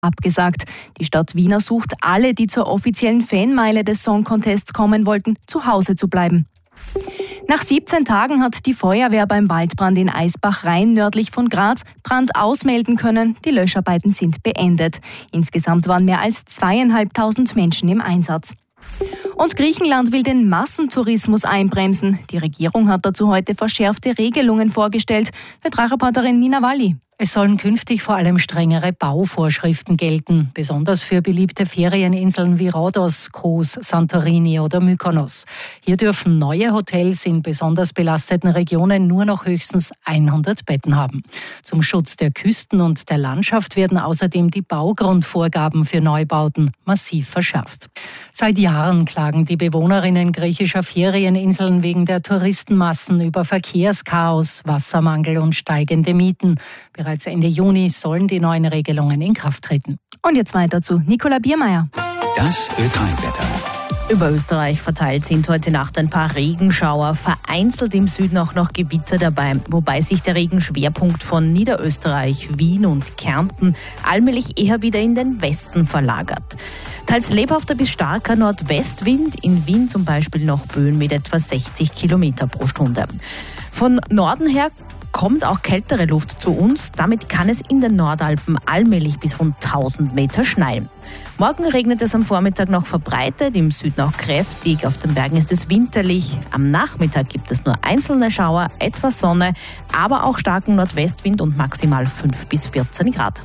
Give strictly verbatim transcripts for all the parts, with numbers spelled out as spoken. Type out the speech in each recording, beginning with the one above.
abgesagt. Die Stadt Wien ersucht alle, die zur offiziellen Fanmeile des Song Contests kommen wollten, zu Hause zu bleiben. Nach siebzehn Tagen hat die Feuerwehr beim Waldbrand in Eisbach-Rhein nördlich von Graz Brand ausmelden können. Die Löscharbeiten sind beendet. Insgesamt waren mehr als zweieinhalbtausend Menschen im Einsatz. Und Griechenland will den Massentourismus einbremsen. Die Regierung hat dazu heute verschärfte Regelungen vorgestellt. Ö drei-Reporterin Nina Walli. Es sollen künftig vor allem strengere Bauvorschriften gelten, besonders für beliebte Ferieninseln wie Rhodos, Kos, Santorini oder Mykonos. Hier dürfen neue Hotels in besonders belasteten Regionen nur noch höchstens hundert Betten haben. Zum Schutz der Küsten und der Landschaft werden außerdem die Baugrundvorgaben für Neubauten massiv verschärft. Seit Jahren klagen die Bewohnerinnen griechischer Ferieninseln wegen der Touristenmassen über Verkehrschaos, Wassermangel und steigende Mieten. Bereits Ende Juni sollen die neuen Regelungen in Kraft treten. Und jetzt weiter zu Nicola Biermeier. Das Ö drei Wetter. Über Österreich verteilt sind heute Nacht ein paar Regenschauer, vereinzelt im Süden auch noch Gewitter dabei, wobei sich der Regenschwerpunkt von Niederösterreich, Wien und Kärnten allmählich eher wieder in den Westen verlagert. Teils lebhafter bis starker Nordwestwind, in Wien zum Beispiel noch Böen mit etwa sechzig Kilometer pro Stunde. Von Norden her kommt auch kältere Luft zu uns. Damit kann es in den Nordalpen allmählich bis rund tausend Meter schneien. Morgen regnet es am Vormittag noch verbreitet, im Süden auch kräftig. Auf den Bergen ist es winterlich. Am Nachmittag gibt es nur einzelne Schauer, etwas Sonne, aber auch starken Nordwestwind und maximal fünf bis vierzehn Grad.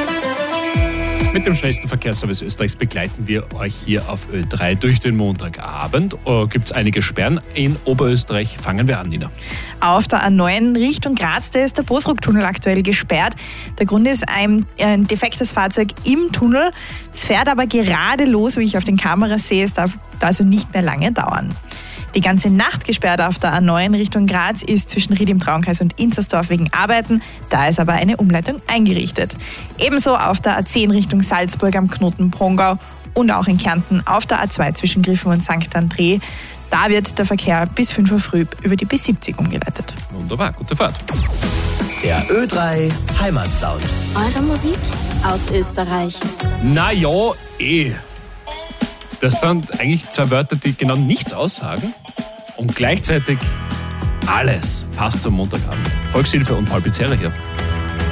Mit dem schnellsten Verkehrsservice Österreichs begleiten wir euch hier auf Ö drei durch den Montagabend. Uh, Gibt es einige Sperren in Oberösterreich? Fangen wir an, Nina. Auf der A neun Richtung Graz, da ist der Bosruck-Tunnel aktuell gesperrt. Der Grund ist ein, ein defektes Fahrzeug im Tunnel. Es fährt aber gerade los, wie ich auf den Kameras sehe. Es darf also nicht mehr lange dauern. Die ganze Nacht gesperrt auf der A neun Richtung Graz ist zwischen Ried im Traunkreis und Inzersdorf wegen Arbeiten. Da ist aber eine Umleitung eingerichtet. Ebenso auf der A zehn Richtung Salzburg am Knoten Pongau und auch in Kärnten auf der A zwei zwischen Griffen und Sankt André. Da wird der Verkehr bis fünf Uhr früh über die B siebzig umgeleitet. Wunderbar, gute Fahrt. Der Ö drei Heimatsound. Eure Musik aus Österreich. Na ja, eh. Das sind eigentlich zwei Wörter, die genau nichts aussagen und gleichzeitig alles passt zum Montagabend. Volkshilfe und Paul Pizzerra hier.